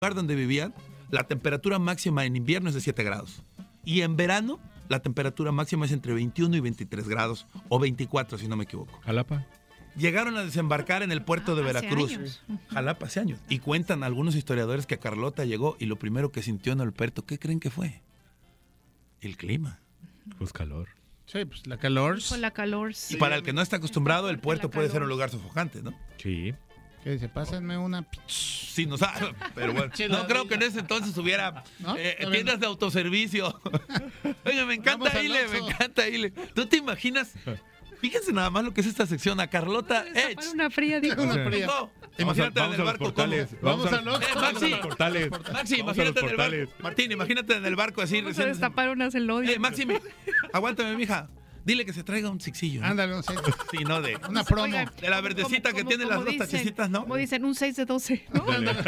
lugar donde vivían, la temperatura máxima en invierno es de 7 grados. Y en verano, la temperatura máxima es entre 21 y 23 grados, o 24, si no me equivoco. Jalapa. Llegaron a desembarcar en el puerto de Veracruz. Jalapa, hace años. Y cuentan algunos historiadores que Carlota llegó y lo primero que sintió en el puerto, ¿qué creen que fue? El clima. Pues calor. Sí, pues la calor. Con la calor. Y para el que no está acostumbrado, el puerto puede ser un lugar sofocante, ¿no? Sí. ¿Qué dice? Pásenme una... Sí, no sabe, pero bueno. No creo que en ese entonces hubiera ¿No? tiendas de autoservicio. Oye, me encanta Ile, me encanta Ile. ¿Tú te imaginas? Fíjense nada más lo que es esta sección. A Carlota Para una fría, dijo. Una fría. Imagínate en el barco como... Vamos a los portales. Maxi, imagínate en el barco. Martín, imagínate en el barco así. Vamos a destapar unas elodio. Maxi, aguántame, mija. Dile que se traiga un sixillo. Ándale, un 6. Sí, no de... Una promo. Oigan, De la verdecita que tiene las dos tachecitas, ¿no? Como dicen, un 6 de 12, ¿no?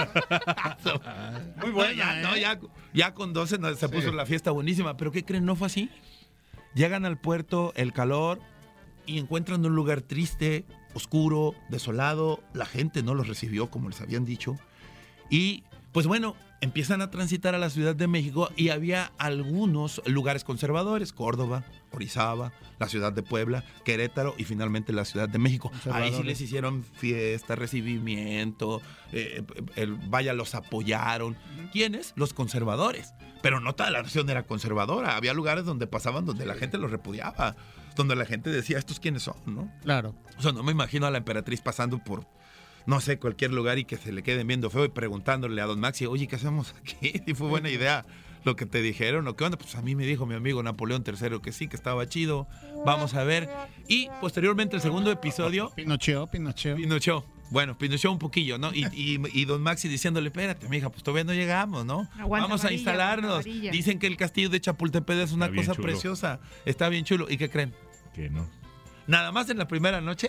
Muy buena, ya con 12 se puso la fiesta buenísima. ¿Pero qué creen? No fue así. Llegan al puerto, el calor, y encuentran un lugar triste, oscuro, desolado. La gente no los recibió como les habían dicho. Y, pues bueno, empiezan a transitar a la Ciudad de México y había algunos lugares conservadores. Córdoba, Orizaba, la Ciudad de Puebla, Querétaro y finalmente la Ciudad de México. Ahí sí les hicieron fiesta, recibimiento, vaya, los apoyaron. ¿Quiénes? Los conservadores. Pero no toda la nación era conservadora. Había lugares donde pasaban donde la gente los repudiaba, donde la gente decía, ¿estos quiénes son? ¿No? Claro. O sea, no me imagino a la emperatriz pasando por, no sé, cualquier lugar y que se le queden viendo feo y preguntándole a don Maxi, oye, ¿qué hacemos aquí? Y fue buena idea lo que te dijeron, ¿o qué onda? Pues a mí me dijo mi amigo Napoleón III que sí, que estaba chido, vamos a ver. Y posteriormente el segundo episodio... Pinochet. Bueno, Pinochet un poquillo, ¿no? Y don Maxi diciéndole, espérate, mija, pues todavía no llegamos, ¿no? Vamos a instalarnos. Dicen que el castillo de Chapultepec es una cosa preciosa, está bien chulo. ¿Y qué creen? Que no. Nada más en la primera noche,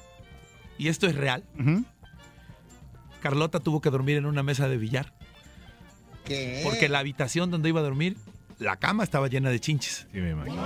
y esto es real, Carlota tuvo que dormir en una mesa de billar. ¿Qué? Porque la habitación donde iba a dormir, la cama estaba llena de chinches. Sí, me imagino.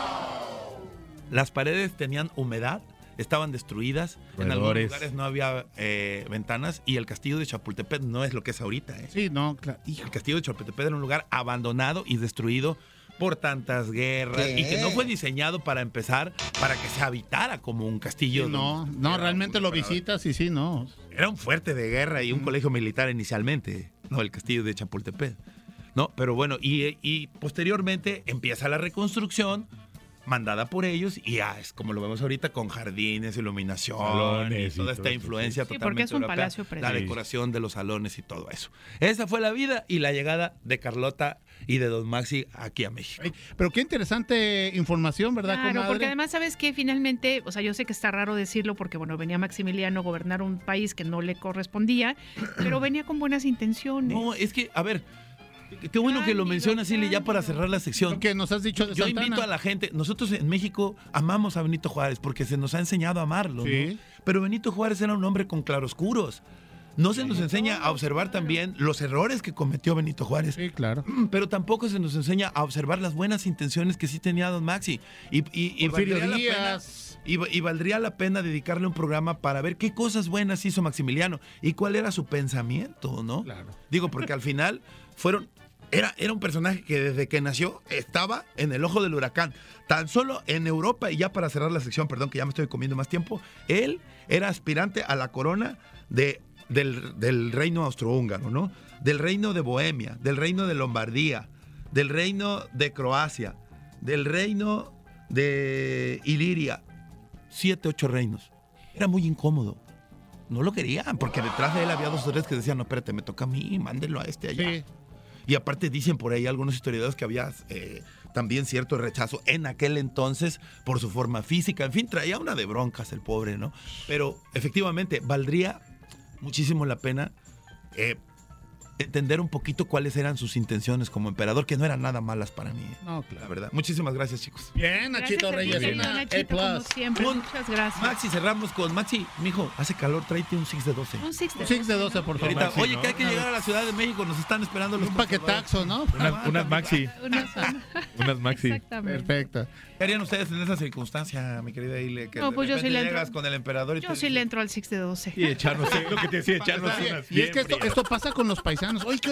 Las paredes tenían humedad, estaban destruidas, en algunos lugares no había ventanas y el castillo de Chapultepec no es lo que es ahorita. Sí, no, claro. El castillo de Chapultepec era un lugar abandonado y destruido por tantas guerras y que no fue diseñado para empezar para que se habitara como un castillo. Sí, no, realmente lo visitas y sí, no. Era un fuerte de guerra y un colegio militar inicialmente, no, el castillo de Chapultepec. No, pero bueno, y posteriormente empieza la reconstrucción mandada por ellos y es como lo vemos ahorita con jardines, iluminación, salones y toda esta influencia sí, totalmente porque es un europea, palacio precioso. la decoración de los salones y todo eso. Esa fue la vida y la llegada de Carlota y de don Maxi aquí a México. Pero qué interesante información, ¿verdad, Claro, comadre? porque además, ¿sabes qué? Finalmente, o sea, yo sé que está raro decirlo porque, bueno, venía Maximiliano a gobernar un país que no le correspondía, pero venía con buenas intenciones. No, es que, a ver, qué bueno que lo mencionas, Silly, ya para cerrar la sección. ¿Qué nos has dicho de Yo Santana? invito a la gente, nosotros en México amamos a Benito Juárez porque se nos ha enseñado a amarlo, Sí. ¿no? Pero Benito Juárez era un hombre con claroscuros. No se nos enseña a observar también los errores que cometió Benito Juárez. Sí, claro. Pero tampoco se nos enseña a observar las buenas intenciones que sí tenía don Maxi. Y Porfirio valdría la pena, Díaz. y valdría la pena dedicarle un programa para ver qué cosas buenas hizo Maximiliano y cuál era su pensamiento, ¿no? Claro. Digo, porque al final era un personaje que desde que nació estaba en el ojo del huracán. Tan solo en Europa, y ya para cerrar la sección, perdón que ya me estoy comiendo más tiempo, él era aspirante a la corona del reino austrohúngaro, ¿no? Del reino de Bohemia, del reino de Lombardía, del reino de Croacia, del reino de Iliria. 7, 8 reinos. Era muy incómodo. No lo querían, porque detrás de él había 2 o 3 que decían, no, espérate, me toca a mí, mándenlo a este allá. Sí. Y aparte dicen por ahí algunos historiadores que había también cierto rechazo en aquel entonces por su forma física. En fin, traía una de broncas el pobre, ¿no? Pero efectivamente valdría muchísimo la pena entender un poquito cuáles eran sus intenciones como emperador, que no eran nada malas para mí. No, claro. La verdad. Muchísimas gracias, chicos. Bien, Nachito Gracias a ti, Reyes, una Nachito, como A+. siempre. Muchas gracias. Maxi, cerramos con Maxi. Mijo, hace calor, tráete un 6 de 12. Un 6 Un 6 de 12, por favor. Ahorita, Maxi, oye, ¿no? que hay que llegar a la Ciudad de México, nos están esperando los Un paquetaxo, ¿no? Unas Maxi. Unas Maxi. Exactamente. Perfecto. ¿Qué harían ustedes en esa circunstancia, mi querida Ile? Que No, de pues yo sí repente le entro. llegas con el emperador y Yo te sí dice, le entro al 6 de 12. Y echarnos, lo que te decía, echarnos unas Y es que bien esto pasa con los paisanos. paisanos. Oye,